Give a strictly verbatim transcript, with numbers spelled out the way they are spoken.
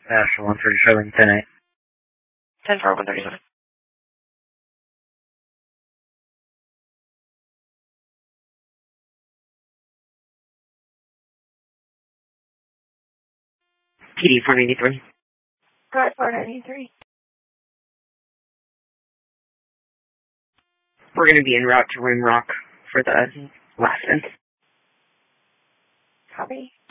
National one thirty-seven, ten eight. ten four, one thirty-seven. T D four ninety-three. Got four ninety-three. We're going to be en route to Rimrock for the last end. Copy.